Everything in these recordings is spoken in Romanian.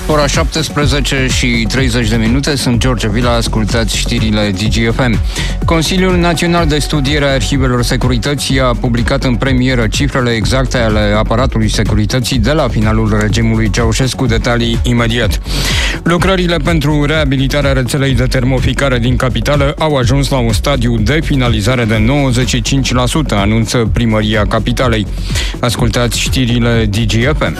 Ora 17:30, sunt George Vila, ascultați știrile DGFM. Consiliul Național de Studiere a Arhivelor Securității a publicat în premieră cifrele exacte ale aparatului securității de la finalul regimului Ceaușescu, detalii imediat. Lucrările pentru reabilitarea rețelei de termoficare din capitală au ajuns la un stadiu de finalizare de 95%, anunță Primăria Capitalei. Ascultați știrile DGFM.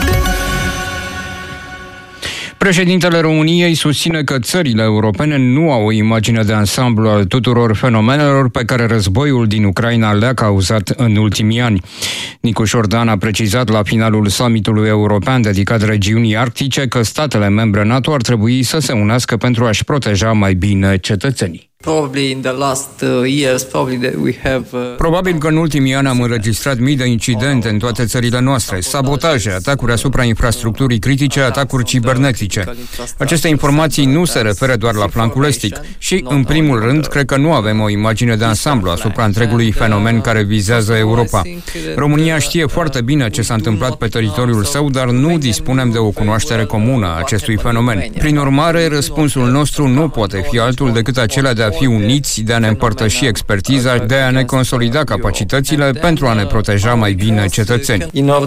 Președintele României susține că țările europene nu au o imagine de ansamblu al tuturor fenomenelor pe care războiul din Ucraina le-a cauzat în ultimii ani. Nicu Șordan a precizat la finalul summitului european dedicat regiunii arctice că statele membre NATO ar trebui să se unească pentru a-și proteja mai bine cetățenii. Probabil că în ultimii ani am înregistrat mii de incidente în toate țările noastre, sabotaje, atacuri asupra infrastructurii critice, atacuri cibernetice. Aceste informații nu se referă doar la flancul estic și, în primul rând, cred că nu avem o imagine de ansamblu asupra întregului fenomen care vizează Europa. România știe foarte bine ce s-a întâmplat pe teritoriul său, dar nu dispunem de o cunoaștere comună a acestui fenomen. Prin urmare, răspunsul nostru nu poate fi altul decât acela de a fi uniți, de a ne împărtăși expertiza, de a ne consolida capacitățile pentru a ne proteja mai bine cetățenii.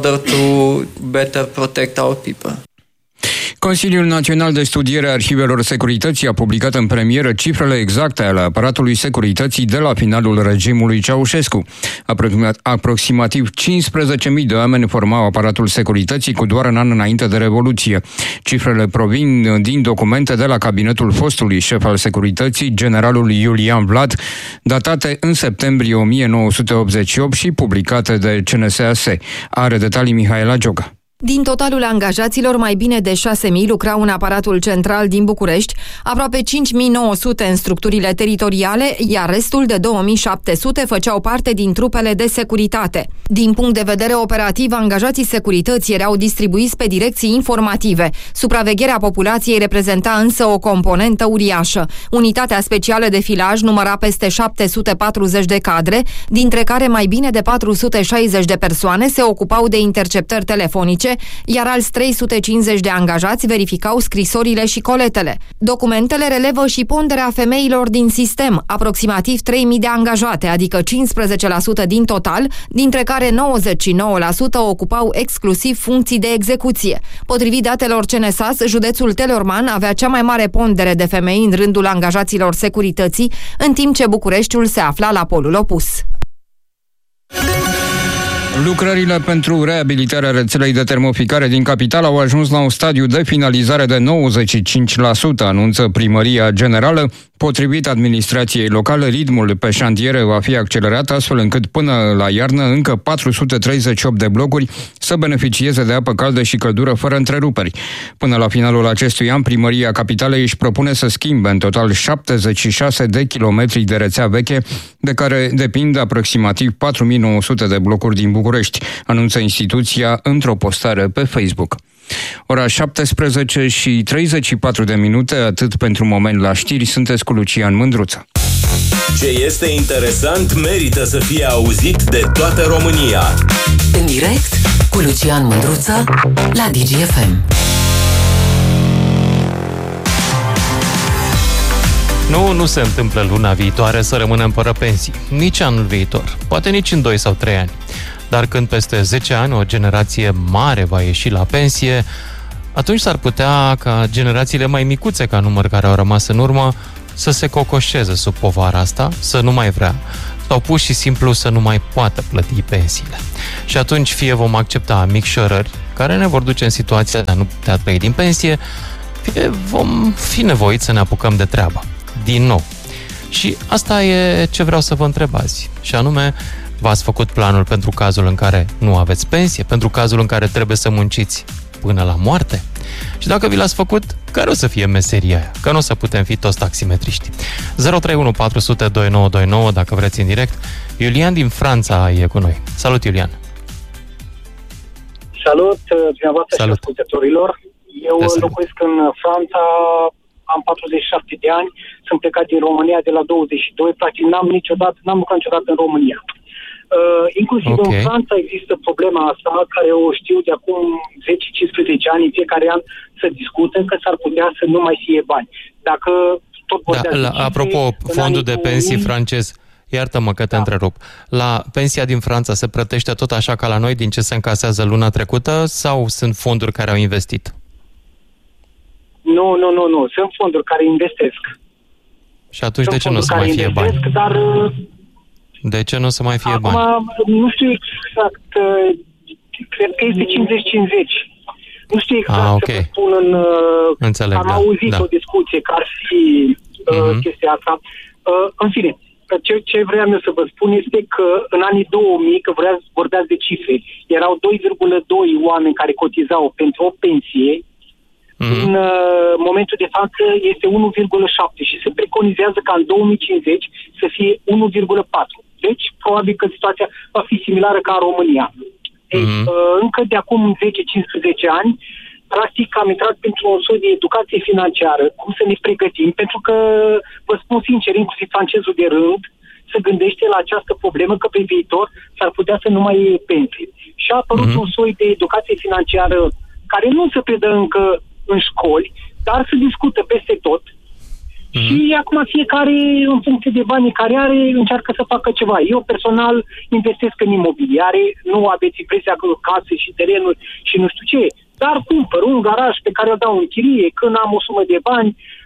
Consiliul Național de Studiere a Arhivelor Securității a publicat în premieră cifrele exacte ale aparatului securității de la finalul regimului Ceaușescu. Aproximativ 15.000 de oameni formau aparatul securității cu doar un an înainte de Revoluție. Cifrele provin din documente de la cabinetul fostului șef al securității, generalul Iulian Vlad, datate în septembrie 1988 și publicate de CNSAS. Are detalii Mihaela Gioga. Din totalul angajaților, mai bine de 6.000 lucrau în aparatul central din București, aproape 5.900 în structurile teritoriale, iar restul de 2.700 făceau parte din trupele de securitate. Din punct de vedere operativ, angajații securității erau distribuiți pe direcții informative. Supravegherea populației reprezenta însă o componentă uriașă. Unitatea specială de filaj număra peste 740 de cadre, dintre care mai bine de 460 de persoane se ocupau de interceptări telefonice, iar alți 350 de angajați verificau scrisorile și coletele. Documentele relevă și ponderea femeilor din sistem, aproximativ 3.000 de angajate, adică 15% din total, dintre care 99% ocupau exclusiv funcții de execuție. Potrivit datelor CNSAS, județul Teleorman avea cea mai mare pondere de femei în rândul angajaților securității, în timp ce Bucureștiul se afla la polul opus. Lucrările pentru reabilitarea rețelei de termoficare din capitală au ajuns la un stadiu de finalizare de 95%, anunță Primăria Generală. Potrivit administrației locale, ritmul pe șantiere va fi accelerat astfel încât până la iarnă încă 438 de blocuri să beneficieze de apă caldă și căldură fără întreruperi. Până la finalul acestui an, Primăria Capitalei își propune să schimbe în total 76 de kilometri de rețea veche, de care depind aproximativ 4.900 de blocuri din București, anunță instituția într-o postare pe Facebook. Ora 17:34, atât pentru moment la știri, sunteți cu Lucian Mândruță. Ce este interesant merită să fie auzit de toată România. În direct cu Lucian Mândruță la DGFM. Nu se întâmplă luna viitoare să rămânem fără pensii. Nici anul viitor. Poate nici în 2 sau 3 ani. Dar când peste 10 ani o generație mare va ieși la pensie, atunci s-ar putea ca generațiile mai micuțe ca număr care au rămas în urmă să se cocoșeze sub povara asta, să nu mai vrea, sau pur și simplu să nu mai poată plăti pensiile. Și atunci fie vom accepta micșorări care ne vor duce în situația de a nu putea trăi din pensie, fie vom fi nevoiți să ne apucăm de treabă. Din nou. Și asta e ce vreau să vă întreb azi. Și anume, v-ați făcut planul pentru cazul în care nu aveți pensie? Pentru cazul în care trebuie să munciți până la moarte? Și dacă vi l-ați făcut, care o să fie meseria aia? Că nu o să putem fi toți taximetriști. 031 400 2929, dacă vreți în direct. Iulian din Franța e cu noi. Salut, Iulian! Salut, dumneavoastră și ascultătorilor. Eu locuiesc în Franța, am 47 de ani, sunt plecat din România de la 22, practic n-am lucrat niciodată în România. Inclusiv în Franța există problema asta, care o știu de acum 10-15 ani, în fiecare an să discută că s-ar putea să nu mai fie bani. Dacă tot apropo, fondul de pensii francez, iartă-mă că te întrerup. La pensia din Franța se plătește tot așa ca la noi din ce se încasează luna trecută sau sunt fonduri care au investit? Nu. Sunt fonduri care investesc. Și atunci de ce nu o să mai fie bani? Dar... De ce nu o să mai fie bani? Nu știu exact. Cred că este 50-50. Nu știu exact să spun Înțeleg, am auzit o discuție că ar fi chestia asta. În fine, ce vreau eu să vă spun este că în anii 2000, că vorbeați de cifre, erau 2,2 oameni care cotizau pentru o pensie. În momentul de față este 1,7 și se preconizează ca în 2050 să fie 1,4. Deci, probabil că situația va fi similară ca în România. Încă de acum 10-15 ani, practic am intrat pentru o soi de educație financiară, cum să ne pregătim, pentru că, vă spun sincer, inclusiv francezul de rând se gândește la această problemă că pe viitor s-ar putea să nu mai iei pensie. Și a apărut un soi de educație financiară care nu se predă încă în școli, dar se discută peste tot. Și acum fiecare, în funcție de banii care are, încearcă să facă ceva. Eu personal investesc în imobiliare, nu aveți impresia că case și terenuri și nu știu ce, dar cumpăr un garaj pe care îl dau în chirie, când am o sumă de bani,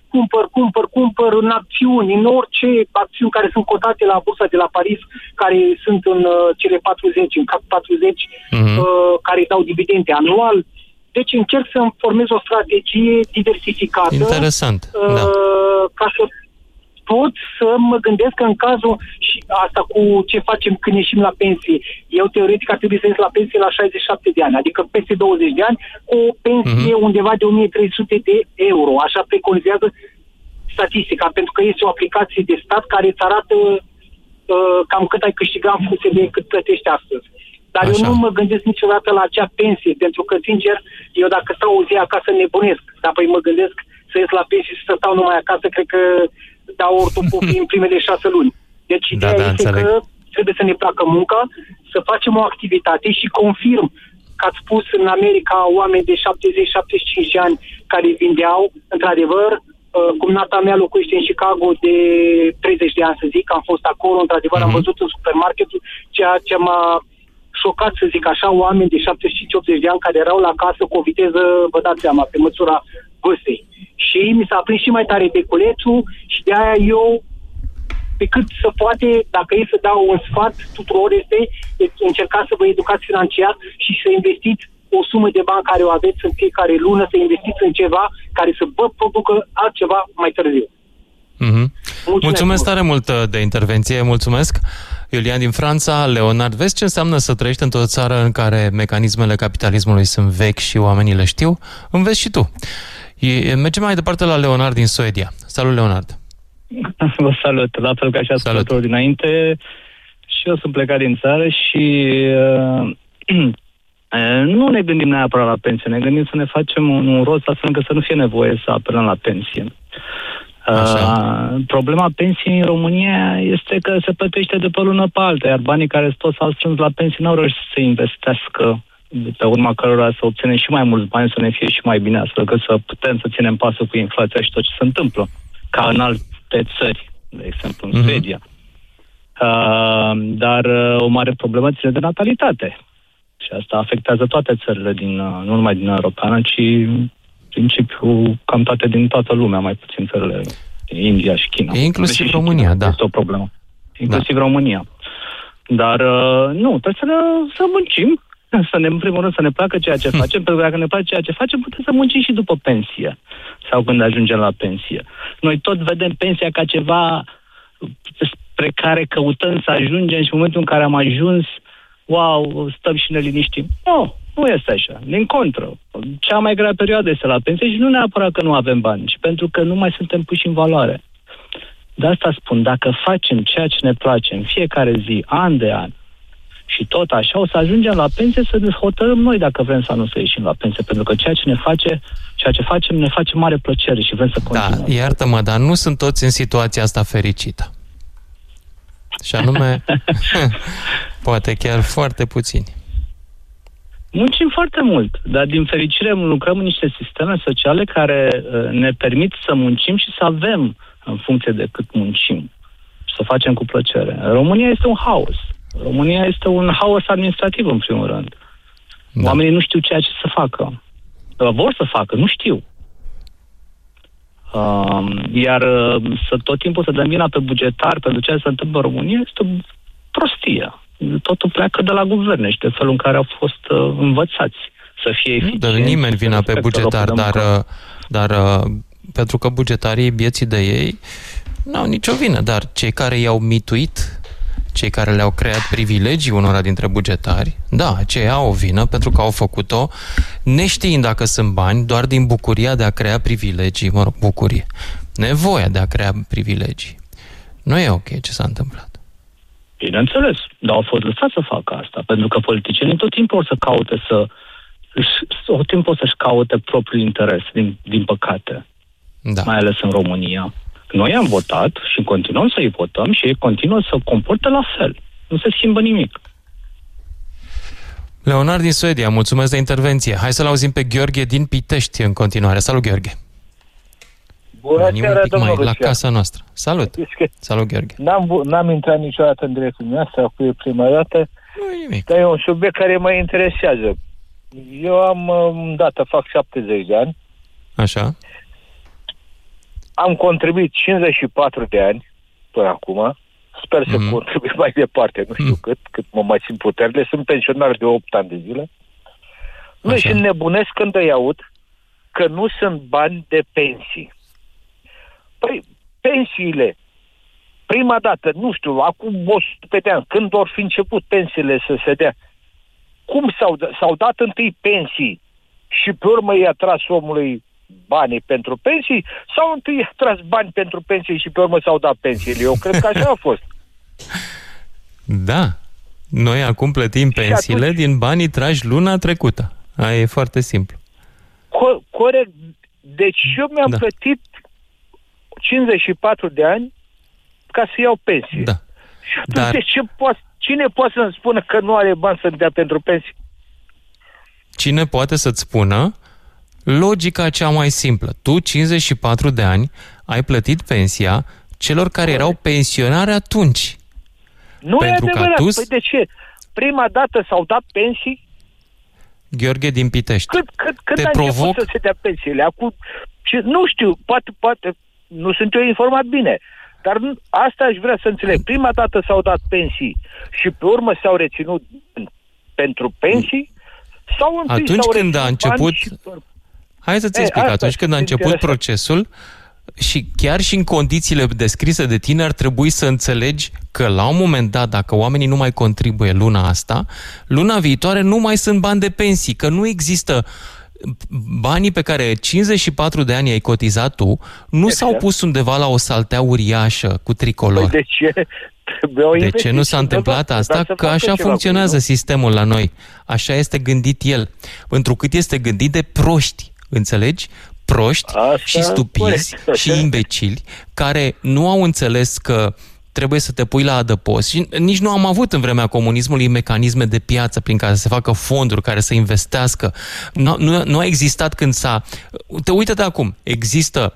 cumpăr în acțiuni, în orice acțiuni care sunt cotate la bursa de la Paris, care sunt în cele 40, în cap 40, care dau dividende anual. Deci încerc să-mi formez o strategie diversificată. Interesant, ca să pot să mă gândesc că în cazul, și asta cu ce facem când ieșim la pensie, eu teoretic ar trebui să ies la pensie la 67 de ani, adică peste 20 de ani, cu o pensie undeva de 1300 de euro, așa preconizează statistica, pentru că este o aplicație de stat care îți arată cam cât ai câștigat în funcție de cât plătești astăzi. Dar eu nu mă gândesc niciodată la acea pensie, pentru că, sincer, eu dacă stau o zi acasă nebunesc. Dar apoi mă gândesc să ies la pensie și să stau numai acasă, cred că dau ortopopii în primele 6 luni. Deci ideea este că trebuie să ne placă munca, să facem o activitate și confirm că ați spus în America oameni de 70-75 de ani care vindeau, într-adevăr, cumnata mea locuiește în Chicago de 30 de ani, să zic, am fost acolo, într-adevăr, am văzut în supermarketul ceea ce m-a șocat, să zic așa, oameni de 75-80 de ani care erau la casă cu o viteză, vă dați seama, pe măsura vârstei. Și mi s-a prins și mai tare beculețul și de aia eu, pe cât se poate, dacă e să dau un sfat tuturor, este încercați să vă educați financiar și să investiți o sumă de bani care o aveți în fiecare lună, să investiți în ceva care să vă producă altceva mai târziu. Mulțumesc tare mult de intervenție, mulțumesc. Iulian din Franța. Leonard, vezi ce înseamnă să trăiești într-o țară în care mecanismele capitalismului sunt vechi și oamenii le știu? Înveți și tu. Mergem mai departe la Leonard din Suedia. Salut, Leonard! Vă salut! La fel ca și ascultătorul dinainte, și eu sunt plecat din țară și nu ne gândim neapărat la pensie, ne gândim să ne facem un rost astfel încât să nu fie nevoie să apelăm la pensie. Problema pensiei în România este că se plătește de pe lună pe alta, iar banii care toți s-au strâns la pensie n-au reușit să se investească, de pe urma cărora să obținem și mai mulți bani, să ne fie și mai bine, astfel că să putem să ținem pasul cu inflația și tot ce se întâmplă, ca în alte țări, de exemplu în Suedia. Dar o mare problemă ține de natalitate. Și asta afectează toate țările, nu numai din Europeană, ci principiu cam din toată lumea, mai puțin țările din India și China. Inclusiv România, da. Este o problemă. Inclusiv România. Dar nu, trebuie să muncim, în primul rând să ne placă ceea ce facem, pentru că dacă ne place ceea ce facem, putem să muncim și după pensie sau când ajungem la pensie. Noi tot vedem pensia ca ceva spre care căutăm să ajungem și în momentul în care am ajuns, wow, stăm și ne liniștim. Nu este așa. Din contră. Cea mai grea perioadă este la pensie și nu neapărat că nu avem bani, ci pentru că nu mai suntem puși în valoare. De asta spun, dacă facem ceea ce ne place în fiecare zi, an de an, și tot așa, o să ajungem la pensie să ne hotărâm noi dacă vrem sau nu să ieșim la pensie, pentru că ceea ce facem ne face mare plăcere și vrem să continuăm. Da, iartă-mă, dar nu sunt toți în situația asta fericită. Și anume, Poate chiar foarte puțini. Muncim foarte mult, dar din fericire lucrăm în niște sisteme sociale care ne permit să muncim și să avem în funcție de cât muncim. Să facem cu plăcere. România este un haos. România este un haos administrativ, în primul rând. Da. Oamenii nu știu ceea ce să facă. Vor să facă, nu știu. Iar tot timpul să dăm vina pe bugetar pentru ce se întâmplă în România este o prostie. Totul pleacă de la guverne și de felul în care au fost învățați să fie eficienți. Nu dă nimeni vina pe bugetar, dar pentru că bugetarii bieții de ei n-au nicio vină, dar cei care i-au mituit, cei care le-au creat privilegii unora dintre bugetari, da, aceia au o vină pentru că au făcut-o neștiind dacă sunt bani, doar din bucuria de a crea privilegii, bucurie, nevoia de a crea privilegii. Nu e ok ce s-a întâmplat. Bineînțeles, dar au fost lăsați să facă asta, pentru că politicienii tot timpul o să caute să-și caute propriul interes, din păcate. Da. Mai ales în România. Noi am votat și continuăm să-i votăm și ei continuă să comporte la fel. Nu se schimbă nimic. Leonard din Suedia, mulțumesc de intervenție. Hai să-l auzim pe Gheorghe din Pitești în continuare. Salut, Gheorghe! Bună seara, domnul la casa noastră. Salut! Salut, Gheorghe! N-am intrat niciodată în directul dumneavoastră, acum e prima dată, dar e un subiect care mă interesează. Eu fac 70 de ani. Așa. Am contribuit 54 de ani până acum. Sper să contribui mai departe, nu știu cât mă mai țin puterile. Sunt pensionar de 8 ani de zile. Nu, și nebunesc când îi aud că nu sunt bani de pensii. Păi, pensiile, prima dată, nu știu, acum 100 de ani, când or fi început pensiile să se dea, cum s-au dat întâi pensii și pe urmă i-a tras omului banii pentru pensii, sau întâi i-a tras bani pentru pensii și pe urmă s-au dat pensiile? Eu cred că așa a fost. Da. Noi acum plătim pensiile din banii trași luna trecută. Aia e foarte simplu. Corect. Deci eu mi-am plătit 54 de ani ca să iau pensie. Da. Și atunci cine poate să-mi spună că nu are bani să-mi dea pentru pensii? Cine poate să-ți spună logica cea mai simplă? Tu, 54 de ani, ai plătit pensia celor care erau pensionari atunci. Nu e adevărat. Păi de ce? Prima dată s-au dat pensii? Gheorghe din Pitești. Cât a început să se dea pensiile? Acum, nu știu, poate nu sunt eu informat bine, dar asta aș vrea să înțeleg. Prima dată s-au dat pensii și pe urmă s-au reținut pentru pensii sau întâi atunci s-au când a început... Hai să-ți explic. Atunci când a început procesul și chiar și în condițiile descrise de tine ar trebui să înțelegi că la un moment dat, dacă oamenii nu mai contribuie luna asta, luna viitoare nu mai sunt bani de pensii, că nu există banii pe care 54 de ani ai cotizat tu, nu s-au pus undeva la o saltea uriașă cu tricolor. Păi de ce nu s-a întâmplat asta? Că așa funcționează sistemul la noi. Așa este gândit el. Întrucât este gândit de proști, înțelegi? Proști și stupizi și imbecili care nu au înțeles că trebuie să te pui la adăpost și nici nu am avut în vremea comunismului mecanisme de piață prin care să se facă fonduri, care să investească. Nu a existat când s-a... Uită-te acum, există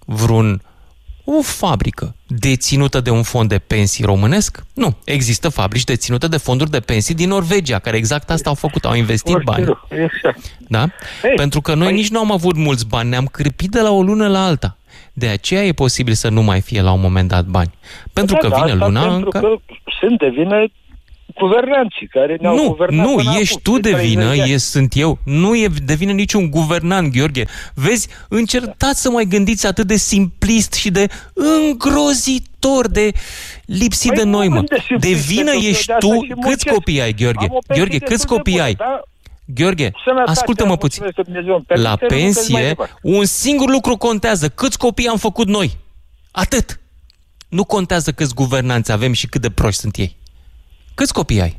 o fabrică deținută de un fond de pensii românesc? Nu. Există fabrici deținute de fonduri de pensii din Norvegia, care exact asta au făcut, au investit bani. Da? Pentru că noi nici nu am avut mulți bani, ne-am cârpit de la o lună la alta. De aceea e posibil să nu mai fie la un moment dat bani. Pentru că vine luna... Pentru că sunt de vină guvernanții care ne-au guvernat. Nu, ești tu de vină, sunt eu. Nu e de vină niciun guvernant, Gheorghe. Vezi, încercați să mai gândiți atât de simplist și de îngrozitor, de lipsit de noimă. De vină ești tu. Câți copii ai, Gheorghe? Gheorghe, câți copii ai? Gheorghe, ascultă-mă puțin. La pensie, un singur lucru contează. Câți copii am făcut noi? Atât. Nu contează câți guvernanți avem și cât de proști sunt ei. Câți copii ai?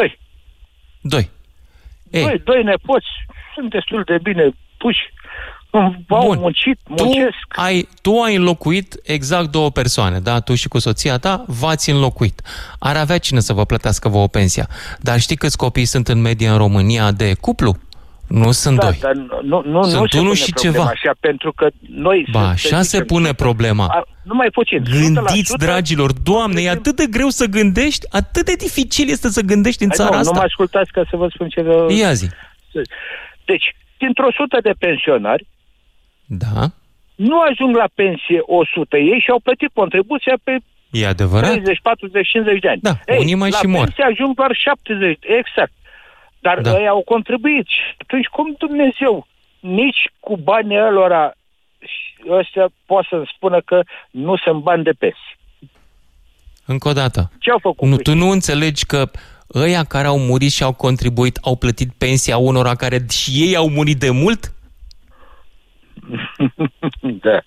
2. 2 nepoți. Sunt destul de bine puși muncesc. Tu ai înlocuit exact 2 persoane, da? Tu și cu soția ta v-ați înlocuit. Ar avea cine să vă plătească vouă pensia. Dar știi câți copii sunt în medie în România de cuplu? Nu sunt 2. Dar nu sunt se 1 pune și problema ceva. așa, pentru că noi... Așa se pune problema. Numai puțin. Gândiți, 100%, dragilor, Doamne, e atât de greu să gândești, atât de dificil este să gândești în țara asta. Nu mă ascultați ca să vă spun ce... Ia zi. Deci, dintr-o 100 de pensionari, da, nu ajung la pensie 100 ei și au plătit contribuția pe e adevărat. 30, 40, 50 de ani. Da, unii mai și mor. La pensie ajung doar 70, exact. Dar ei au contribuit. Atunci cum Dumnezeu, nici cu banii ălora ăstea poate să-mi spună că nu sunt bani de pensie. Încă o dată. Ce au făcut? Tu nu înțelegi că ăia care au murit și au contribuit au plătit pensia unora care și ei au murit de mult? Da,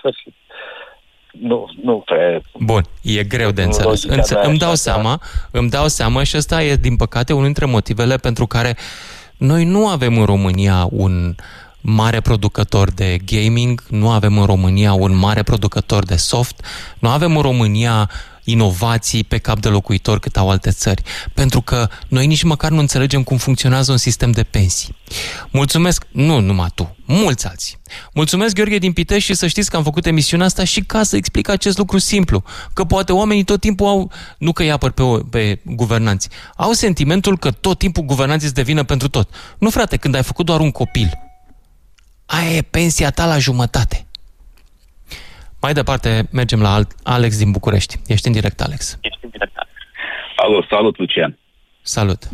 nu prea... Bun, e greu de înțeles. Îmi dau seama și ăsta e, din păcate, unul dintre motivele pentru care noi nu avem în România un mare producător de gaming, nu avem în România un mare producător de soft, nu avem în România inovații pe cap de locuitor cât au alte țări, pentru că noi nici măcar nu înțelegem cum funcționează un sistem de pensii. Mulțumesc, nu numai tu, mulți alții. Mulțumesc, Gheorghe din Pitești, și să știți că am făcut emisiunea asta și ca să explic acest lucru simplu, că poate oamenii tot timpul au, nu că îi apăr pe guvernanți, au sentimentul că tot timpul guvernanții îți devină pentru tot. Nu, frate, când ai făcut doar un copil, aia e pensia ta la jumătate. Mai departe, mergem la Alex din București. Ești în direct, Alex. Alo, salut, Lucian. Salut.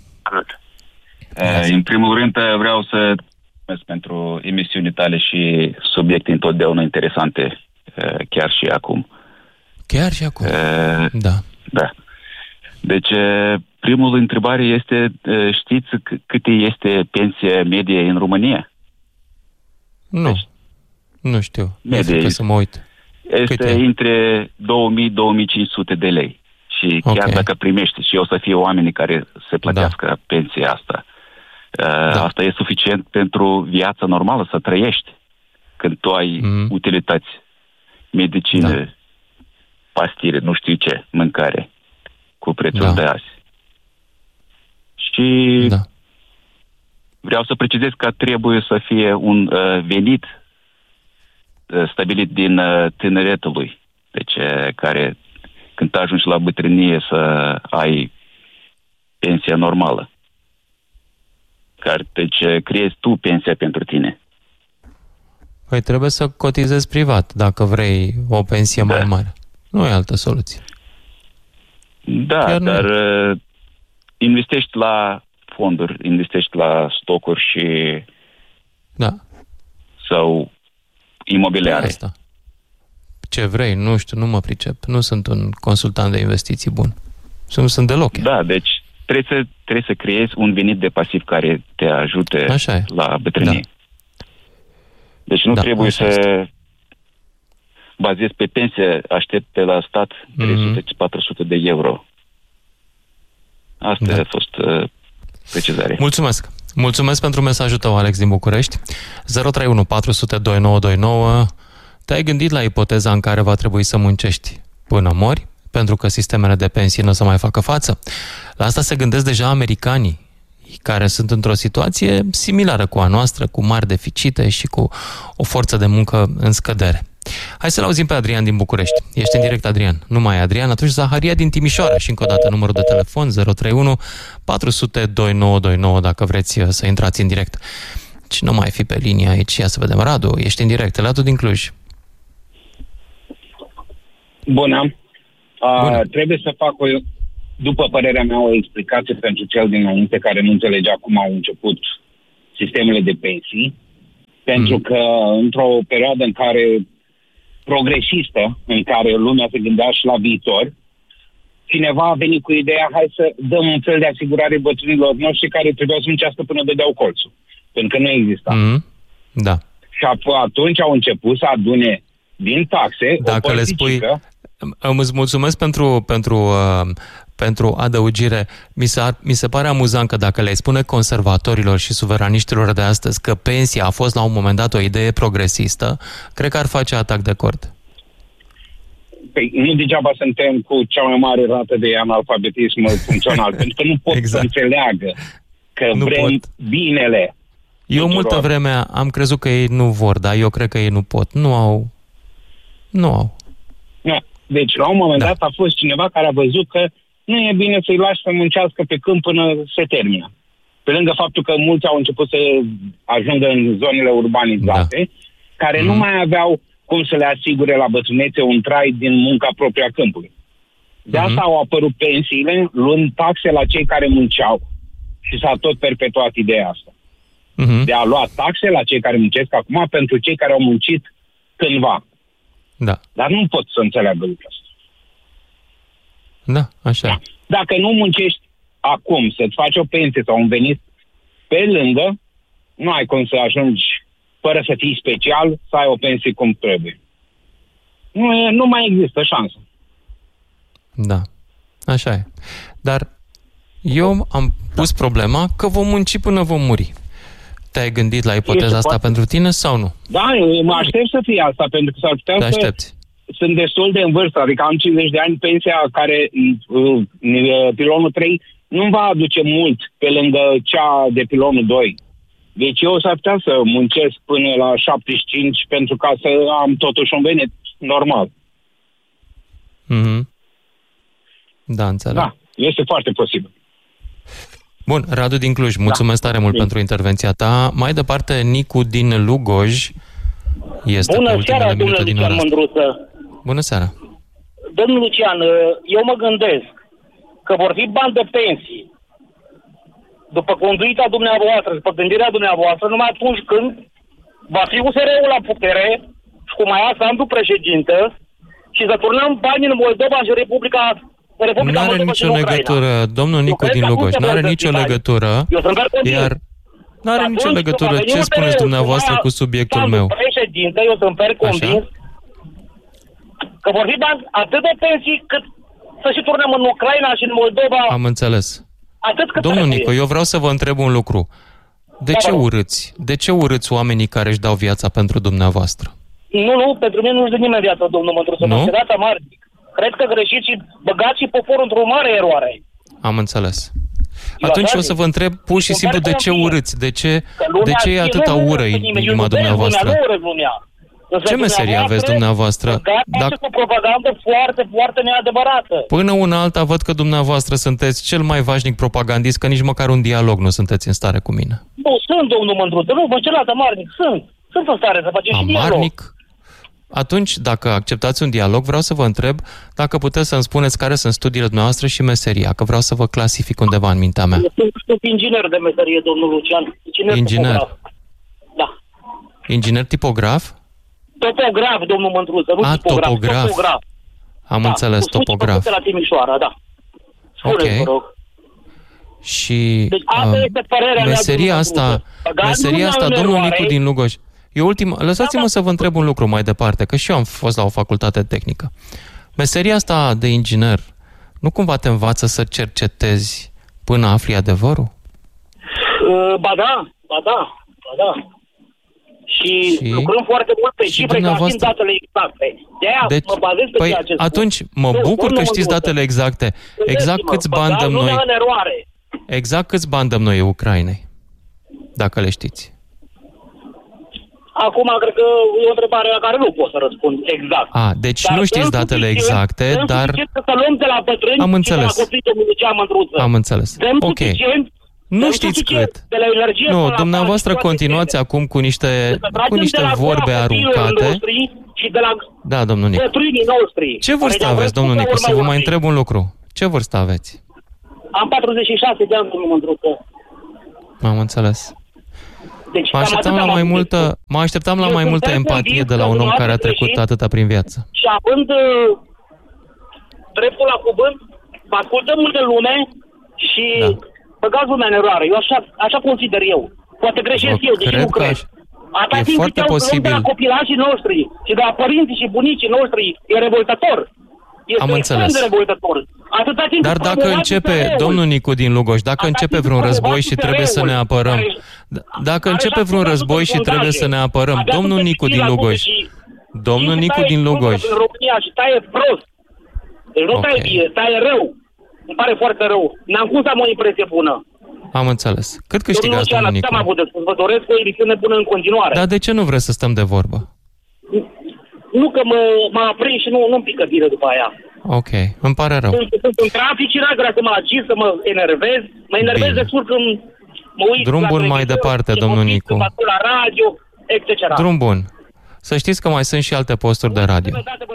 În primul rând, vreau să mulțumesc pentru emisiunile tale și subiecte întotdeauna interesante, chiar și acum. Chiar și acum? Da. Deci, primul întrebare este, știți cât este pensia medie în România? Nu. Deci, nu știu. Medie să mă uit. Este între 2.000-2.500 de lei. Și chiar dacă primești și o să fie oamenii care se plătească pensia asta, asta e suficient pentru viața normală, să trăiești. Când tu ai utilități, medicină, pastile, nu știu ce, mâncare, cu prețul de azi. Și vreau să precizez că trebuie să fie un venit stabilit din tineretului. Deci, care, când ajungi la bătrânie, să ai pensia normală. Deci, creezi tu pensia pentru tine. Păi trebuie să cotizezi privat, dacă vrei o pensie mai mare. Nu e altă soluție. Da, chiar dar investești la fonduri, investești la stocuri și sau imobiliare. Asta. Ce vrei, nu știu, nu mă pricep. Nu sunt un consultant de investiții bun. Sunt deloc. Da, deci trebuie să creezi un venit de pasiv care te ajute la bătrânie. Deci nu trebuie să bazezi pe pensie, aștept pe la stat 300-400 de euro. Asta a fost precizarea. Mulțumesc! Mulțumesc pentru mesajul tău, Alex din București. 031 400 2929. Te-ai gândit la ipoteza în care va trebui să muncești până mori, pentru că sistemele de pensii nu o să mai facă față? La asta se gândesc deja americanii, care sunt într-o situație similară cu a noastră, cu mari deficite și cu o forță de muncă în scădere. Hai să-l auzim pe Adrian din București. Ești în direct, Adrian. Nu mai e Adrian, atunci Zaharia din Timișoara. Și încă o dată numărul de telefon 031 400 2929 dacă vreți să intrați în direct. Și nu mai fi pe linie aici. Ia să vedem. Radu, ești în direct. Radu din Cluj. Bună. Trebuie să fac după părerea mea, o explicație pentru cel dinainte care nu înțelegea cum au început sistemele de pensii. Pentru că într-o perioadă în care progresistă, în care lumea se gândea și la viitor, cineva a venit cu ideea, hai să dăm un fel de asigurare bătrânilor noștri care trebuiau să muncească până dădeau colțul. Pentru că nu exista. Da. Și atunci au început să adune din taxe dacă le spui, îți mulțumesc pentru pentru adăugire. Mi se pare amuzant că dacă le-ai spune conservatorilor și suveraniștilor de astăzi că pensia a fost la un moment dat o idee progresistă, cred că ar face atac de cord. Păi, nu degeaba suntem cu cea mai mare rată de analfabetism funcțional, pentru că nu pot să înțeleagă că vrem binele. Eu multă vreme am crezut că ei nu vor, dar eu cred că ei nu pot. Nu au. Nu. Deci, la un moment dat a fost cineva care a văzut că nu e bine să-i lași să muncească pe câmp până se termină. Pe lângă faptul că mulți au început să ajungă în zonele urbanizate, care nu mai aveau cum să le asigure la bătrânețe un trai din munca propria câmpului. De asta au apărut pensiile, luând taxe la cei care munceau. Și s-a tot perpetuat ideea asta. De a lua taxe la cei care muncesc acum pentru cei care au muncit cândva. Da. Dar nu pot să înțeleagă lucrul ăsta. Da, așa. Dacă nu muncești acum să-ți faci o pensie sau un venit pe lângă, nu ai cum să ajungi fără să fii special, să ai o pensie cum trebuie. Nu mai există șansă. Da, așa e. Dar eu am pus problema că vom munci până vom muri. Te-ai gândit la ipoteza asta pentru tine sau nu? Da, eu mă aștept să fie asta, pentru că s-ar putea Te aștepți. Sunt destul de în vârstă, adică am 50 de ani, pensia care, pilonul 3, nu va aduce mult pe lângă cea de pilonul 2. Deci eu s-ar putea să muncesc până la 75 pentru ca să am totuși un venit normal. Da, înțeleg. Da, este foarte posibil. Bun, Radu din Cluj, mulțumesc tare mult pentru intervenția ta. Mai departe, Nicu din Lugoj este Bună pe ultimele minute din ora asta. Bună seara! Domnul Lucian, eu mă gândesc că vor fi bani de pensii după conduita dumneavoastră, după gândirea dumneavoastră, numai atunci când va fi USR-ul la putere și cu Maia Sandu președintă și să turnăm bani în Moldova și Republica N-are nicio legătură, domnul Nicu din Lugoj, n-are nicio legătură, iar n-are nicio legătură ce spuneți dumneavoastră cu subiectul meu. Președinte, eu sunt fer convins că vor fi bani atât de pensii cât să și turnăm în Ucraina și în Moldova. Am înțeles. Domnul Nicu, eu vreau să vă întreb un lucru. De ce urâți oamenii care își dau viața pentru dumneavoastră? Nu, pentru mine nu-și dă nimeni viața, domnul Mândruță. Nu? Cred că greșiți și băgați și poporul într-o mare eroare. Am înțeles. Atunci o să vă întreb pur și simplu de ce urâți, de ce e atâta ură în inima dumneavoastră? Ce meserie aveți dumneavoastră? Dați o propagandă foarte, foarte neadevărată. Până una alta văd că dumneavoastră sunteți cel mai vașnic propagandist, că nici măcar un dialog nu sunteți în stare cu mine. Nu, sunt, domnul Mândruță, nu vă celălalt amarnic, sunt în stare să facem și dialog. Amarnic? Atunci, dacă acceptați un dialog, vreau să vă întreb dacă puteți să-mi spuneți care sunt studiile noastre și meseria, că vreau să vă clasific undeva în mintea mea. Eu sunt inginer de meserie, domnul Lucian. Inginer? Tipograf. Da. Inginer tipograf? Topograf, domnul Mândruță, nu tipograf. Topograf. Am înțeles, topograf. De la Timișoara, da. Spuneți, vă rog. Și deci, asta este părerea meseria asta, domnul Nicu din Lugoj. Lăsați-mă să vă întreb un lucru mai departe, că și eu am fost la o facultate tehnică. Meseria asta de inginer, nu cumva te învață să cercetezi până afli adevărul? Ba da. Și lucrăm foarte mult pe cifre ca fiind datele exacte. De-aia mă bazez pe ceea ce spun. Atunci mă bucur că știți datele exacte. Exact câți bani dăm noi. Exact câți bani dăm noi Ucrainei, dacă le știți. Acum, cred că e o întrebare la care nu pot să răspund exact. Deci dar nu știți datele exacte, dar... Să luăm de la bătrâni am înțeles. Și de la copii de Lucian Mândruță. Am înțeles. Ok. Nu știți cât. Nu, dumneavoastră continuați acum cu niște vorbe aruncate. Da, domnul Nicu. Ce vârstă aveți, domnul Nicu? Să vă mai întreb un lucru. Ce vârstă aveți? Am 46 de ani, domnul Mândruță. M-am înțeles. Deci, mă așteptam la mai multă empatie de la un om care a trecut atâta prin viață. Și având dreptul la cuvânt, vă ascultăm multe lume și băgați lumea în eroare. Eu așa consider eu. Poate greșesc eu, deși nu cred. Asta e foarte posibil. De la copilașii noștri și de la părinții și bunicii noștri e revoltător. Am înțeles. De revoltător. Dar dacă începe, domnul Nicu din Lugoș, dacă începe vreun război și trebuie să ne apărăm, dacă începe vreun război și trebuie să ne apărăm, domnul Nicu din Lugoș, domnul Nicu din Lugoș. În România și taie prost. Deci nu taie bine, taie rău. Îmi pare foarte rău. N-am cum să am o impresie bună. Am înțeles. Cât câștigați, domnul Nicu? Am avut de spus. Vă doresc o emisiune bună în continuare. Dar de ce nu vreți să stăm de vorbă? Nu că mă aprind și nu-mi pică bine după aia. Ok, îmi pare rău. Sunt în trafic și n-aș vrea să mă agit, să mă enervez. Mă enervez destul când mă uit drum bun mai departe, domnul Nicu. La radio, etc. Drum bun. Să știți că mai sunt și alte posturi de radio.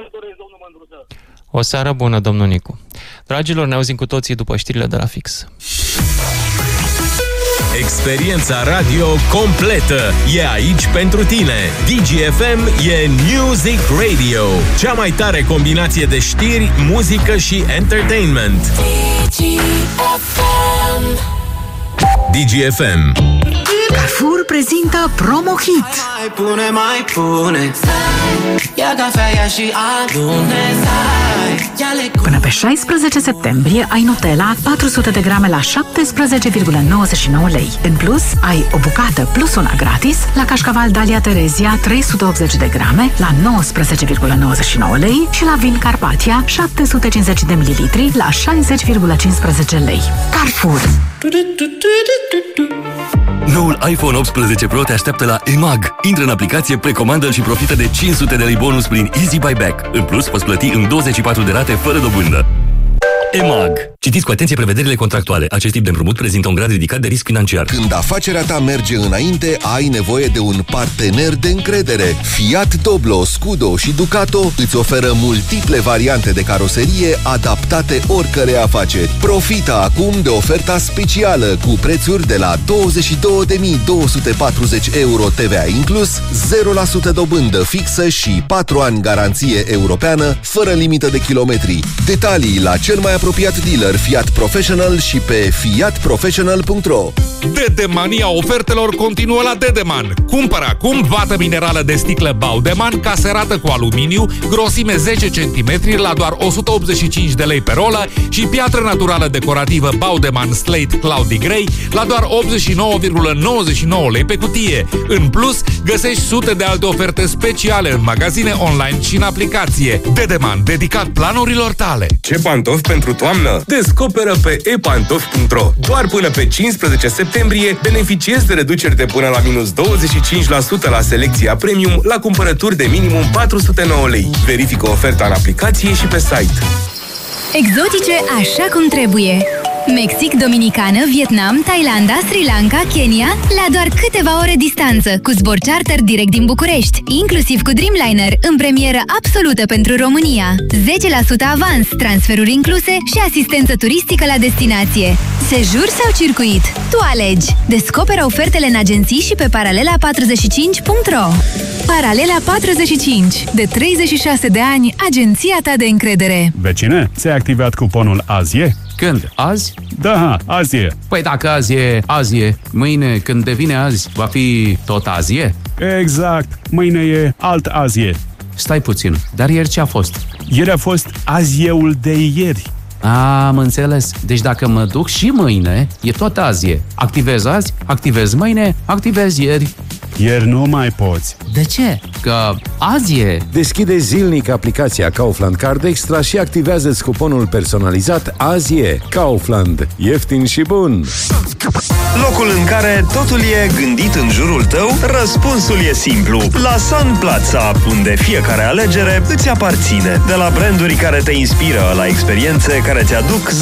O seară bună, domnul Nicu. Dragilor, ne auzim cu toții după știrile de la Fix. Experiența radio completă e aici pentru tine. DGFM e Music Radio, cea mai tare combinație de știri, muzică și entertainment. DGFM. Carrefour prezintă Promo Hit. Mai pune. Ia cafea, ia și adune. Până pe 16 septembrie ai Nutella 400 de grame la 17,99 lei. În plus, ai o bucată plus una gratis la cașcaval Dalia Terezia 380 de grame la 19,99 lei și la vin Carpatia 750 de mililitri la 60,15 lei. Carrefour. Noul iPhone 18 Pro te așteaptă la EMAG. Intră în aplicație, precomandă-l și profită de 500 de lei bonus prin Easy Buyback. În plus, poți plăti în 24 de rate fără dobândă. EMAG. Citiți cu atenție prevederile contractuale. Acest tip de împrumut prezintă un grad ridicat de risc financiar. Când afacerea ta merge înainte, ai nevoie de un partener de încredere. Fiat Doblo, Scudo și Ducato îți oferă multiple variante de caroserie adaptate oricărei afaceri. Profită acum de oferta specială cu prețuri de la 22.240 euro TVA inclus, 0% dobândă fixă și 4 ani garanție europeană, fără limită de kilometri. Detalii la cel mai apropiat dealer Fiat Professional și pe fiatprofessional.ro. Dedemania ofertelor continuă la Dedeman. Cumpără acum vată minerală de sticlă Baudeman, caserată cu aluminiu, grosime 10 cm la doar 185 de lei pe rolă și piatră naturală decorativă Baudeman Slate Cloudy Grey la doar 89,99 lei pe cutie. În plus, găsești sute de alte oferte speciale în magazine online și în aplicație. Dedeman, dedicat planurilor tale. Ce pantofi pentru toamnă? Descoperă pe epantofi.ro. Doar până pe 15 septembrie beneficiezi de reduceri de până la minus 25% la selecția premium la cumpărături de minimum 409 lei. Verifică oferta în aplicație și pe site. Exotice așa cum trebuie. Mexic, Dominicană, Vietnam, Thailanda, Sri Lanka, Kenya, la doar câteva ore distanță, cu zbor charter direct din București, inclusiv cu Dreamliner, în premieră absolută pentru România. 10% avans, transferuri incluse și asistență turistică la destinație. Sejur sau circuit? Tu alegi! Descoperă ofertele în agenții și pe paralela45.ro. Paralela 45. De 36 de ani, agenția ta de încredere. Vecine, ți-ai activat cuponul Azie? Când? Azi? Da, azi e. Păi dacă azi e, mâine când devine azi, va fi tot azi? Exact, mâine e alt azi. Stai puțin, dar ieri ce a fost? Ieri a fost azieul de ieri. Am înțeles. Deci dacă mă duc și mâine, e tot azi. Activez azi, activez mâine, activez ieri. Ieri nu mai poți. De ce? Că azi e. Deschide zilnic aplicația Kaufland Card Extra și activează-ți cuponul personalizat Azi e. Kaufland. Ieftin și bun. Locul în care totul e gândit în jurul tău, răspunsul e simplu. La Sun Plaza, unde fiecare alegere îți aparține. De la branduri care te inspiră la experiențe care ți aduc